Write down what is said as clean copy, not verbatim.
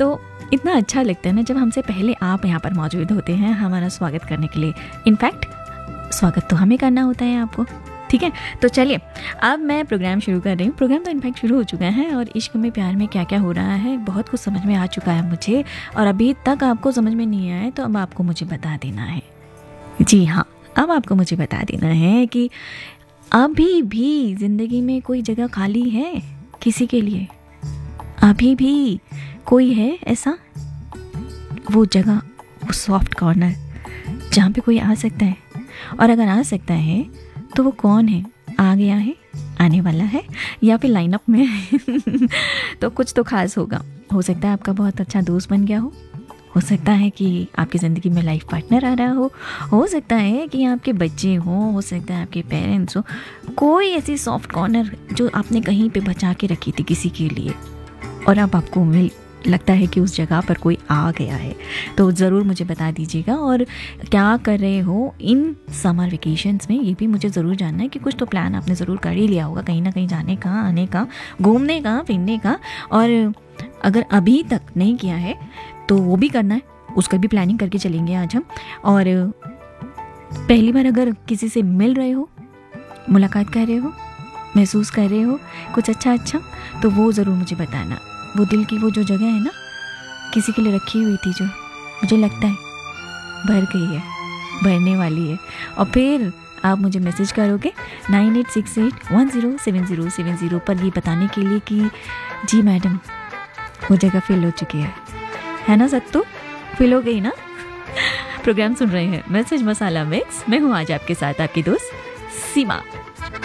तो इतना अच्छा लगता है ना जब हमसे पहले आप यहाँ पर मौजूद होते हैं हमारा स्वागत करने के लिए। इनफैक्ट स्वागत तो हमें करना होता है आपको, ठीक है। तो चलिए अब मैं प्रोग्राम शुरू कर रही हूँ। प्रोग्राम तो इनफैक्ट शुरू हो चुका है और इश्क में प्यार में क्या क्या हो रहा है बहुत कुछ समझ में आ चुका है मुझे, और अभी तक आपको समझ में नहीं आया तो अब आपको मुझे बता देना है। जी हाँ, अब आपको मुझे बता देना है कि अभी भी ज़िंदगी में कोई जगह खाली है किसी के लिए? अभी भी कोई है ऐसा, वो जगह, वो सॉफ्ट कॉर्नर जहाँ पे कोई आ सकता है? और अगर आ सकता है तो वो कौन है? आ गया है, आने वाला है, या फिर लाइनअप में है? तो कुछ तो खास होगा। हो सकता है आपका बहुत अच्छा दोस्त बन गया हो सकता है कि आपकी ज़िंदगी में लाइफ पार्टनर आ रहा हो सकता है कि आपके बच्चे हो सकता है आपके पेरेंट्स हो। कोई ऐसी सॉफ्ट कॉर्नर जो आपने कहीं पे बचा के रखी थी किसी के लिए, और अब आपको लगता है कि उस जगह पर कोई आ गया है, तो ज़रूर मुझे बता दीजिएगा। और क्या कर रहे हो इन समर वेकेशंस में, ये भी मुझे ज़रूर जानना है कि कुछ तो प्लान आपने ज़रूर कर ही लिया होगा कहीं ना कहीं जाने का, आने का, घूमने का, फिरने का। और अगर अभी तक नहीं किया है तो वो भी करना है, उसका भी प्लानिंग करके चलेंगे आज हम। और पहली बार अगर किसी से मिल रहे हो, मुलाकात कर रहे हो, महसूस कर रहे हो कुछ अच्छा, तो वो ज़रूर मुझे बताना। वो दिल की वो जो जगह है ना किसी के लिए रखी हुई थी, जो मुझे लगता है भर गई है, भरने वाली है, और फिर आप मुझे मैसेज करोगे 9868107070 पर ये बताने के लिए कि जी मैडम वो जगह फिल हो चुकी है ना सत्तू? फिल हो गई ना? प्रोग्राम सुन रहे हैं मैसेज मसाला मिक्स, मैं हूँ आज आपके साथ आपकी दोस्त सीमा।